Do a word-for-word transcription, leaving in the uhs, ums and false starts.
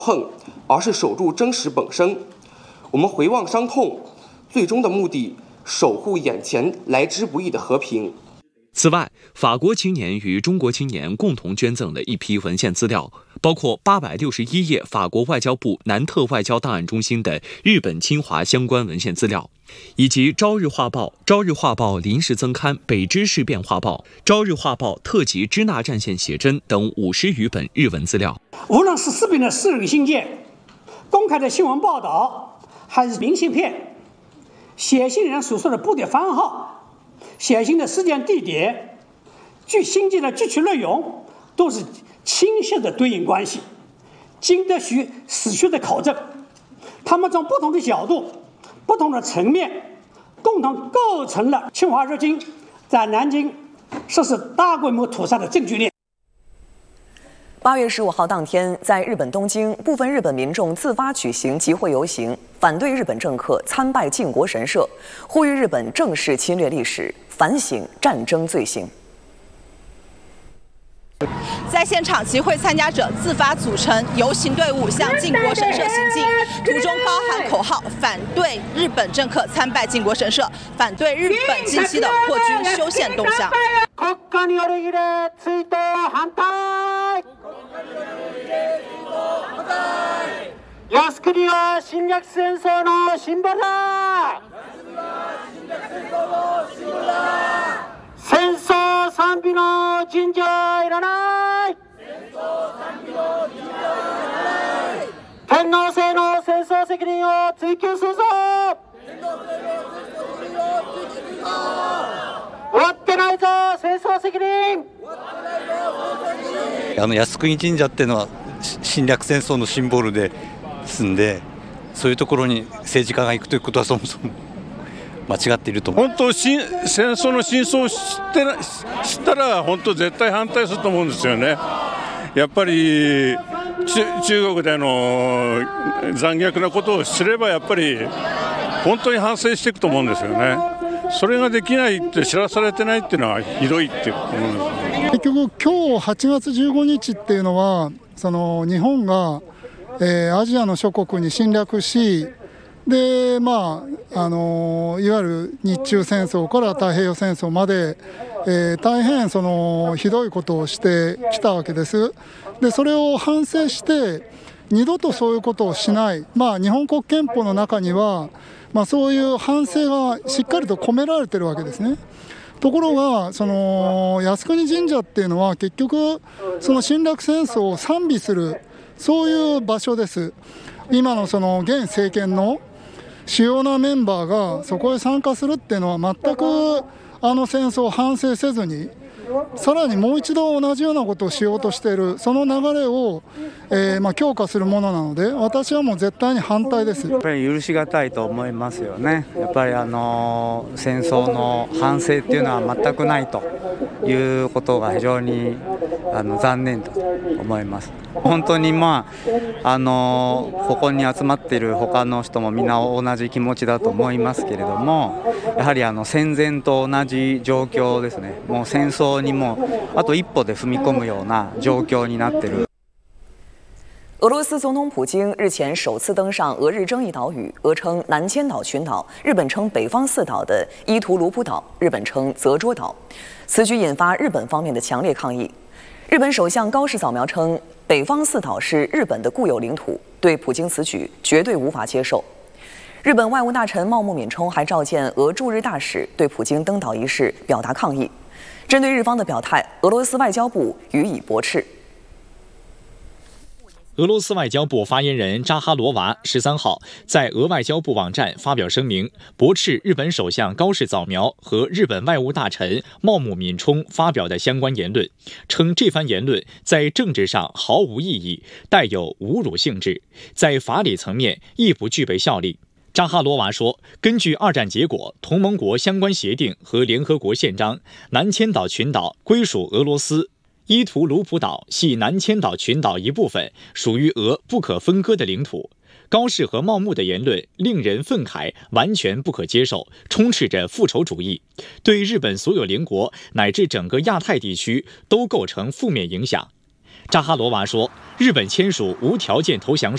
恨，而是守住真实本身。我们回望伤痛，最终的目的，守护眼前来之不易的和平。 此外，法国青年与中国青年共同捐赠了一批文献资料，包括八百六十一页法国外交部南特外交档案中心的日本侵华相关文献资料，以及《朝日画报》《朝日画报》临时增刊《北知事变画报》《朝日画报》特辑支那战线写真等五十余本日文资料。 无论是视频的私人信件、公开的新闻报道，还是明信片，写信人所说的部队番号、写信的时间地点、据信件的具体内容，都是清晰的对应关系，经得起史学的考证。他们从不同的角度、不同的层面，共同构成了侵华日军在南京实施大规模屠杀的证据链。 八月十五号当天，在日本东京，部分日本民众自发举行集会游行，反对日本政客参拜靖国神社，呼吁日本正视侵略历史，反省战争罪行。 在现场，集会参加者自发组成游行队伍，向靖国神社行进，途中高喊口号，反对日本政客参拜靖国神社，反对日本近期的扩军修宪动向。 国家による異例追悼反対。靖国は侵略戦争のシンボルだ。戦争賛美の神社はいらない。天皇制の戦争責任を追及するぞ。終わってないぞ、戦争責任。 あの靖国神社っていうのは侵略戦争のシンボルですんで、そういうところに政治家が行くということはそもそも間違っていると思う。 本当戦争の真相を知ってな知ったら本当絶対反対すると思うんですよね。やっぱり中国での残虐なことを知ればやっぱり本当に反省していくと思うんですよね。それができないって知らされてないっていうのはひどいって思うんです。 結局今日はちがつじゅうごにちっていうのはその日本が、えー、アジアの諸国に侵略し、でまああのいわゆる日中戦争から太平洋戦争まで、えー、大変そのひどいことをしてきたわけです。でそれを反省して二度とそういうことをしない、まあ、日本国憲法の中には、まあ、そういう反省がしっかりと込められているわけですね。ところがその靖国神社っていうのは結局その侵略戦争を賛美するそういう場所です。今のその現政権の主要なメンバーがそこへ参加するっていうのは全くあの戦争を反省せずにさらにもう一度同じようなことをしようとしている、その流れを、えーまあ、強化するものなので私はもう絶対に反対です。 やっぱり許しがたいと思いますよね。やっぱりあの戦争の反省っていうのは全くないということが非常にあの残念だと思います。本当にまああのここに集まっている他の人もみんな同じ気持ちだと思いますけれども、やはりあの戦前と同じ状況ですね。もう戦争にもあと一歩で踏み込むような状況になっている。 俄罗斯总统普京日前首次登上俄日争议岛屿，俄称南千岛群岛，日本称北方四岛的伊图卢普岛，日本称泽捉岛。此举引发日本方面的强烈抗议。日本首相高市早苗称，北方四岛是日本的固有领土，对普京此举绝对无法接受。日本外务大臣茂木敏充还召见俄驻日大使，对普京登岛一事表达抗议。针对日方的表态，俄罗斯外交部予以驳斥。 俄罗斯外交部发言人扎哈罗娃十三号在俄外交部网站发表声明，驳斥日本首相高市早苗和日本外务大臣茂木敏充发表的相关言论，称这番言论在政治上毫无意义，带有侮辱性质，在法理层面亦不具备效力。扎哈罗娃说，根据二战结果、同盟国相关协定和联合国宪章，南千岛群岛归属俄罗斯，伊图卢普岛系南千岛群岛一部分，属于俄不可分割的领土。高市和茂木的言论令人愤慨，完全不可接受，充斥着复仇主义，对日本所有邻国乃至整个亚太地区都构成负面影响。扎哈罗娃说，日本签署无条件投降